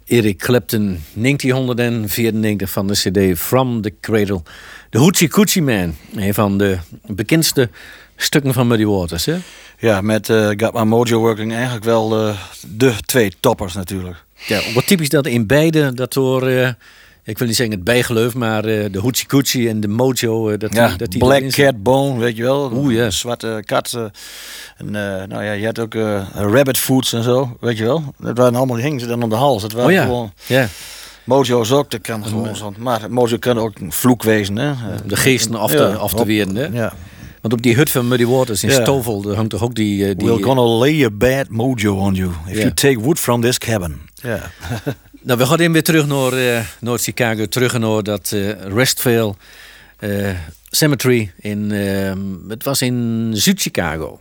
Eric Clapton, 1994 van de cd From the Cradle. De Hoochie Coochie Man, een van de bekendste stukken van Muddy Waters, hè? Ja, met Got My Mojo Working eigenlijk wel de twee toppers natuurlijk. Ja, wat typisch dat in beide, dat door, ik wil niet zeggen het bijgeloof, maar de Hoochie Coochie en de Mojo, dat die Black Cat Bone, weet je wel. Oeh, ja. Zwarte kat. En je had ook rabbit foods en zo, weet je wel. Dat waren allemaal, hingen ze dan om de hals. Dat waren gewoon... Ja. Mojo's ook, dat kan gewoon zo. Maar Mojo kan ook een vloek wezen, hè. De geesten af te weren, hè. Ja. Want op die hut van Muddy Waters in Stovall, daar hangt toch ook die... We're gonna lay a bad mojo on you if you take wood from this cabin. Ja. Nou, we gaan even weer terug naar Chicago, terug naar dat Restvale Cemetery in... het was in Zuid-Chicago.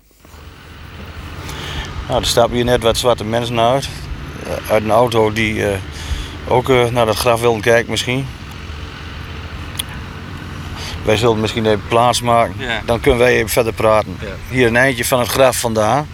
Nou, er stappen hier net wat zwarte mensen uit een auto die ook naar dat graf wilden kijken misschien. Wij zullen misschien even plaats maken, dan kunnen wij even verder praten. Ja. Hier een eindje van het graf vandaan.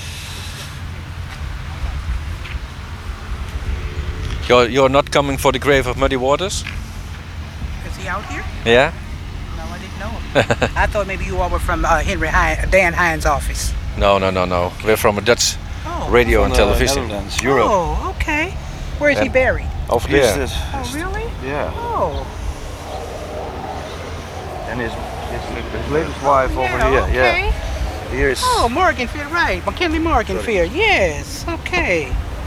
You're not coming for the grave of Muddy Waters? Is he out here? Yeah. No, I didn't know him. I thought maybe you all were from Dan Hines' office. No. We're from a Dutch radio and television. Europe. Oh, okay. Where is he buried? Over there. Oh, really? Yeah. Oh. And his latest wife over here. Okay. Yeah. Here is. Oh, Morganfield, right. McKinley Morganfield. Yes. Okay.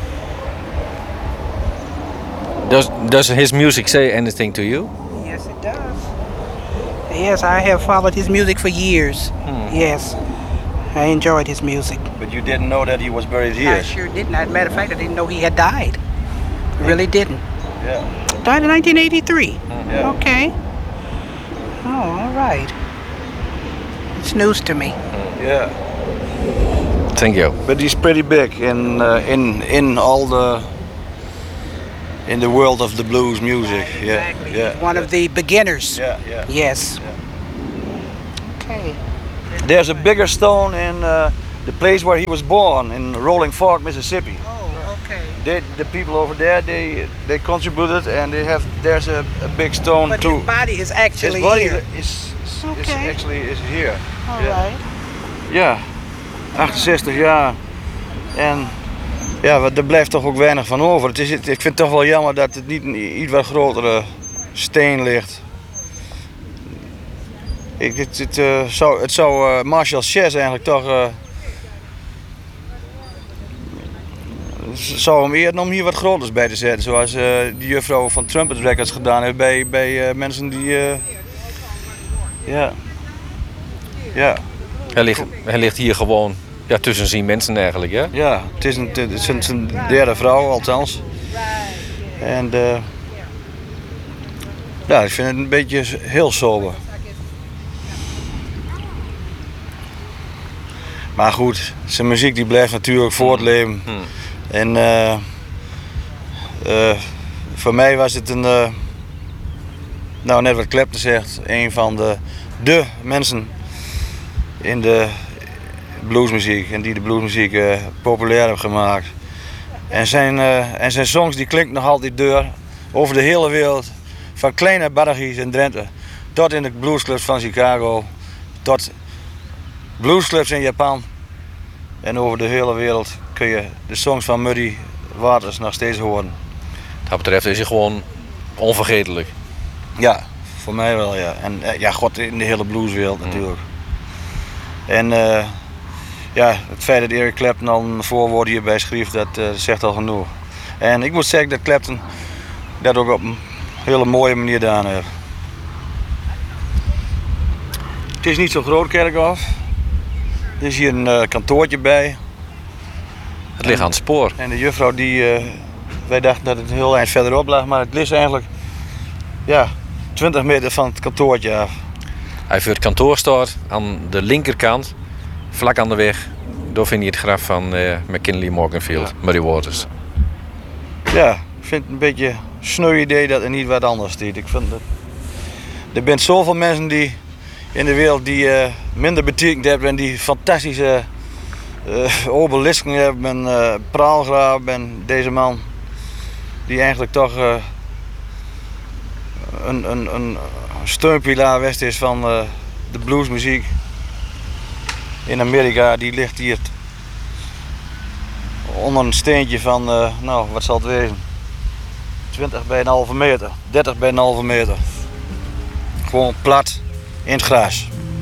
Does his music say anything to you? Yes, it does. Yes, I have followed his music for years. Yes. I enjoyed his music. But you didn't know that he was buried here? I sure didn't. As a matter of fact, I didn't know he had died. I really didn't. Yeah. Died in 1983. Yeah. Okay. Oh, all right. It's news to me. Yeah. Thank you. But he's pretty big in all in the world of the blues music. Yeah. Exactly. Yeah. One of the beginners. Yeah. Yes. Yeah. Okay. There's a bigger stone in the place where he was born in Rolling Fork, Mississippi. Oh, okay. The people over there, they contributed, and there's a big stone But too. his body is actually His body here. is Okay. actually here. All Yeah. right. Ja, 68 jaar. En ja, er blijft toch ook weinig van over. Ik vind het toch wel jammer dat het niet een iets wat grotere steen ligt. Het zou Marshall Chess eigenlijk toch... zou hem eerder om hier wat groters bij te zetten. Zoals die juffrouw van Trumpet Records gedaan heeft bij mensen die... Ja. Hij ligt hier gewoon tussen zijn mensen eigenlijk, hè? Ja, het is zijn derde vrouw althans. En ik vind het een beetje heel sober. Maar goed, zijn muziek die blijft natuurlijk voortleven. En voor mij was het net wat Clapton zegt, een van de mensen in de bluesmuziek en die de bluesmuziek populair hebben gemaakt. En zijn songs die klinken nog altijd door over de hele wereld, van kleine barrigis in Drenthe tot in de bluesclubs van Chicago, tot bluesclubs in Japan. En over de hele wereld kun je de songs van Muddy Waters nog steeds horen. Wat dat betreft is hij gewoon onvergetelijk. Ja, voor mij wel, ja. En god, in de hele blueswereld natuurlijk. En het feit dat Eric Clapton al een voorwoord hierbij schreef, dat zegt al genoeg. En ik moet zeggen dat Clapton dat ook op een hele mooie manier gedaan heeft. Het is niet zo'n groot kerkhof. Er is hier een kantoortje bij. Het ligt aan het spoor. En de juffrouw wij dachten dat het een heel eind verderop lag, maar het ligt eigenlijk 20 meter van het kantoortje af. Hij voor het kantoor staat aan de linkerkant, vlak aan de weg. Daar vind je het graf van McKinley Morganfield, Muddy Waters. Ja, ik vind het een beetje een sneu idee dat er niet wat anders staat. Ik vind dat er zijn zoveel mensen die in de wereld die minder betekend hebben en die fantastische obelisken hebben en praalgraven en deze man die eigenlijk toch een steunpilaar west is van de bluesmuziek in Amerika. Die ligt hier onder een steentje van, nou wat zal het wezen, 20 bij een halve meter, 30 bij een halve meter. Gewoon plat in het gras.